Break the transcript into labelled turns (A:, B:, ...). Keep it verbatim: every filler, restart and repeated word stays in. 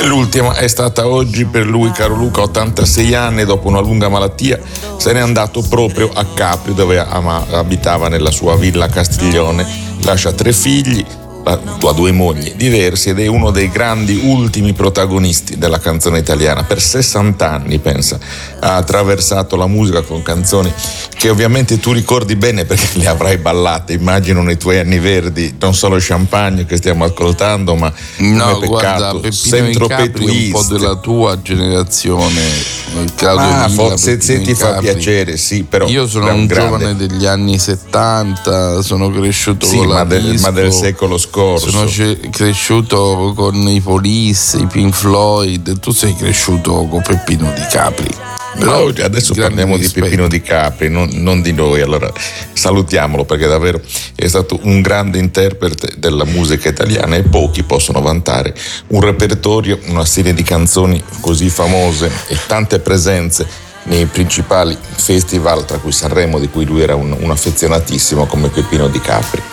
A: E l'ultima è stata oggi per lui, caro Luca, ottantasei anni, dopo una lunga malattia, se n'è andato proprio a Capri, dove ama, abitava nella sua villa a Castiglione. Lascia tre figli, ha due mogli diversi ed è uno dei grandi ultimi protagonisti della canzone italiana. Per sessanta anni, pensa, ha attraversato la musica con canzoni che ovviamente tu ricordi bene perché le avrai ballate, immagino, nei tuoi anni verdi, non solo Champagne che stiamo ascoltando, ma
B: no,
A: Peccato,
B: guarda, Peppino Incapri è un po' della tua generazione, Claudio
A: ah,
B: Villa,
A: forse se ti fa piacere, sì, però
B: io sono un, un giovane degli anni settanta, sono cresciuto
A: sì,
B: con la
A: ma del,
B: disco,
A: ma del secolo scorso.
B: Sono ce- cresciuto con i Police, i Pink Floyd, tu sei cresciuto con Peppino Di Capri.
A: Però adesso parliamo rispetto. di Peppino Di Capri, non, non di noi, allora salutiamolo perché davvero è stato un grande interprete della musica italiana e pochi possono vantare un repertorio, una serie di canzoni così famose e tante presenze nei principali festival, tra cui Sanremo, di cui lui era un, un affezionatissimo come Peppino Di Capri.